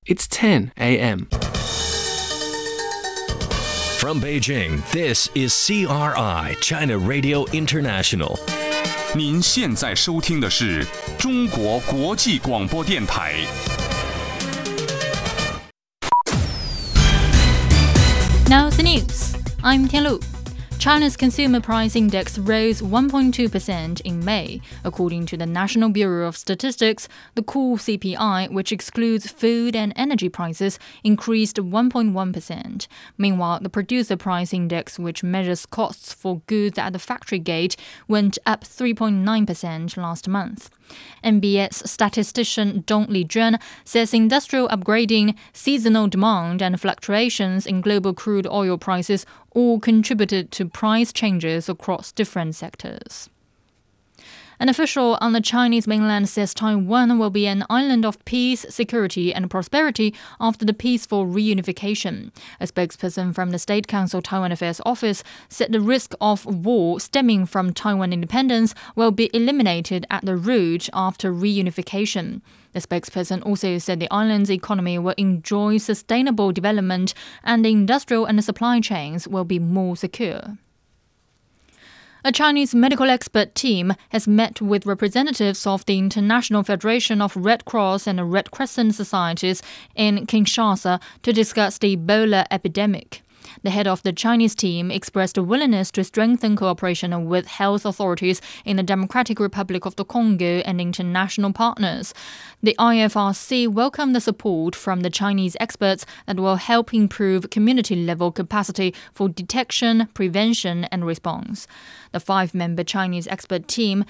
It's 10 a.m. From Beijing, this is CRI, China Radio International. 您现在收听的是中国国际广播电台。 Now the news. I'm Tian Lu. China's consumer price index rose 1.2% in May. According to the National Bureau of Statistics, the core CPI, which excludes food and energy prices, increased 1.1%. Meanwhile, the producer price index, which measures costs for goods at the factory gate, went up 3.9% last month. NBS statistician Dong Lijuan says industrial upgrading, seasonal demand, and fluctuations in global crude oil prices all contributed to price changes across different sectors. An official on the Chinese mainland says Taiwan will be an island of peace, security, and prosperity after the peaceful reunification. A spokesperson from the State Council Taiwan Affairs Office said the risk of war stemming from Taiwan independence will be eliminated at the root after reunification. The spokesperson also said the island's economy will enjoy sustainable development and the industrial and supply chains will be more secure. A Chinese medical expert team has met with representatives of the International Federation of Red Cross and Red Crescent Societies in Kinshasa to discuss the Ebola epidemic. The head of the Chinese team expressed a willingness to strengthen cooperation with health authorities in the Democratic Republic of the Congo and international partners. The IFRC welcomed the support from the Chinese experts that will help improve community-level capacity for detection, prevention, and response. The 5-member Chinese expert team